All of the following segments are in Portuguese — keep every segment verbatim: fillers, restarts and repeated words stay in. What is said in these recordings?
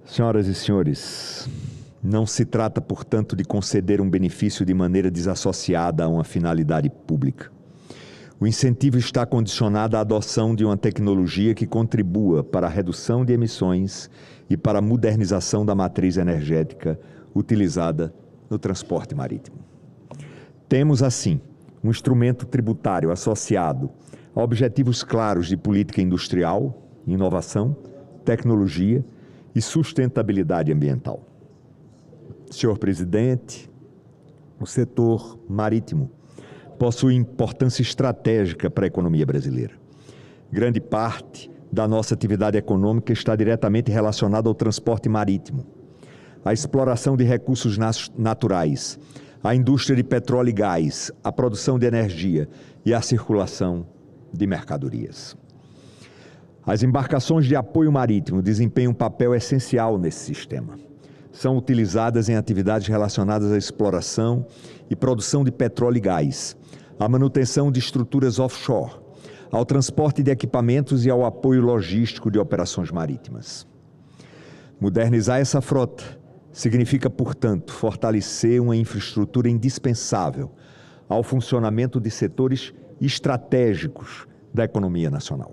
Senhoras e senhores, não se trata, portanto, de conceder um benefício de maneira desassociada a uma finalidade pública. O incentivo está condicionado à adoção de uma tecnologia que contribua para a redução de emissões e para a modernização da matriz energética utilizada no transporte marítimo. Temos, assim, um instrumento tributário associado a objetivos claros de política industrial, inovação, tecnologia e sustentabilidade ambiental. Senhor Presidente, o setor marítimo possui importância estratégica para a economia brasileira. Grande parte da nossa atividade econômica está diretamente relacionada ao transporte marítimo, à exploração de recursos naturais, à indústria de petróleo e gás, à produção de energia e à circulação de mercadorias. As embarcações de apoio marítimo desempenham um papel essencial nesse sistema. São utilizadas em atividades relacionadas à exploração e produção de petróleo e gás, à manutenção de estruturas offshore, ao transporte de equipamentos e ao apoio logístico de operações marítimas. Modernizar essa frota significa, portanto, fortalecer uma infraestrutura indispensável ao funcionamento de setores estratégicos da economia nacional.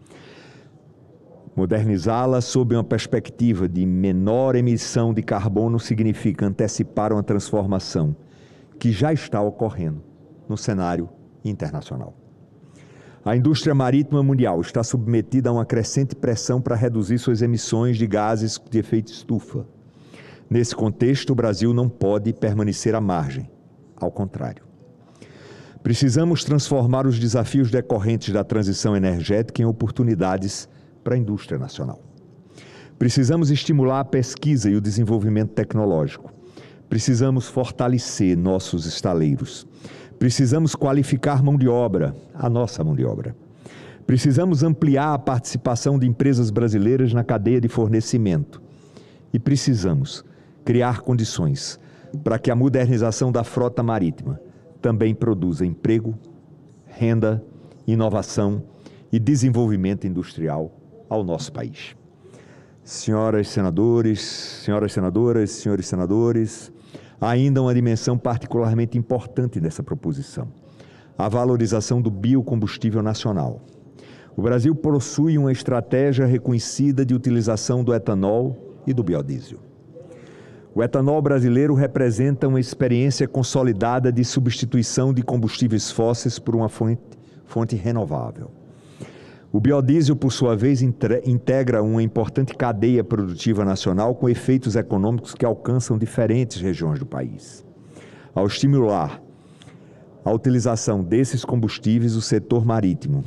Modernizá-la sob uma perspectiva de menor emissão de carbono significa antecipar uma transformação que já está ocorrendo no cenário internacional. A indústria marítima mundial está submetida a uma crescente pressão para reduzir suas emissões de gases de efeito estufa. Nesse contexto, o Brasil não pode permanecer à margem, ao contrário. Precisamos transformar os desafios decorrentes da transição energética em oportunidades para a indústria nacional. Precisamos estimular a pesquisa e o desenvolvimento tecnológico. Precisamos fortalecer nossos estaleiros. Precisamos qualificar mão de obra, a nossa mão de obra. Precisamos ampliar a participação de empresas brasileiras na cadeia de fornecimento. E precisamos criar condições para que a modernização da frota marítima também produza emprego, renda, inovação e desenvolvimento industrial ao nosso país. Senhoras senadores, senhoras senadoras, senhores senadores, há ainda uma dimensão particularmente importante nessa proposição: a valorização do biocombustível nacional. O Brasil possui uma estratégia reconhecida de utilização do etanol e do biodiesel. O etanol brasileiro representa uma experiência consolidada de substituição de combustíveis fósseis por uma fonte, fonte renovável. O biodiesel, por sua vez, integra uma importante cadeia produtiva nacional com efeitos econômicos que alcançam diferentes regiões do país. Ao estimular a utilização desses combustíveis, o setor marítimo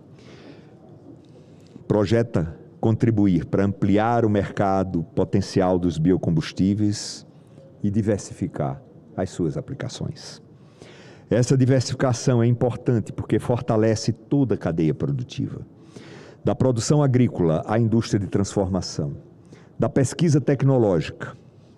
projeta contribuir para ampliar o mercado potencial dos biocombustíveis e diversificar as suas aplicações. Essa diversificação é importante porque fortalece toda a cadeia produtiva, da produção agrícola à indústria de transformação, da pesquisa tecnológica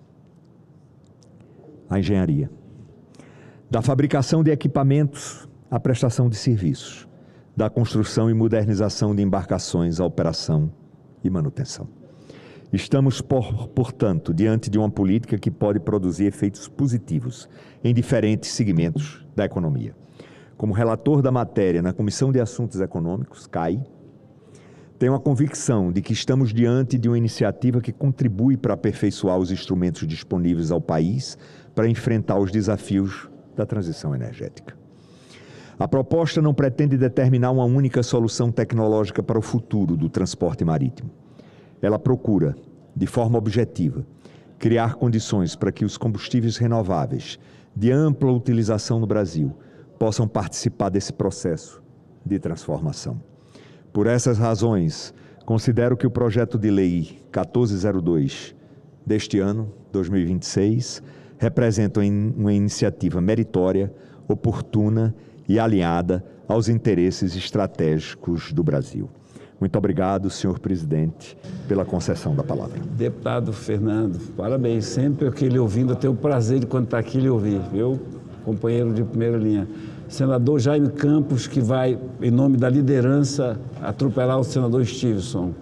à engenharia, da fabricação de equipamentos à prestação de serviços, da construção e modernização de embarcações à operação e manutenção. Estamos, por, portanto, diante de uma política que pode produzir efeitos positivos em diferentes segmentos da economia. Como relator da matéria na Comissão de Assuntos Econômicos, C A I, tenho a convicção de que estamos diante de uma iniciativa que contribui para aperfeiçoar os instrumentos disponíveis ao país para enfrentar os desafios da transição energética. A proposta não pretende determinar uma única solução tecnológica para o futuro do transporte marítimo. Ela procura, de forma objetiva, criar condições para que os combustíveis renováveis de ampla utilização no Brasil possam participar desse processo de transformação. Por essas razões, considero que o projeto de lei quatorze zero dois deste ano, dois mil e vinte e seis, representa uma iniciativa meritória, oportuna e alinhada aos interesses estratégicos do Brasil. Muito obrigado, senhor presidente, pela concessão da palavra. Deputado Fernando, parabéns. Sempre que ele ouvindo, eu tenho o prazer de quando está aqui ele ouvir, viu? Companheiro de primeira linha. Senador Jaime Campos, que vai, em nome da liderança, atropelar o senador Stevenson.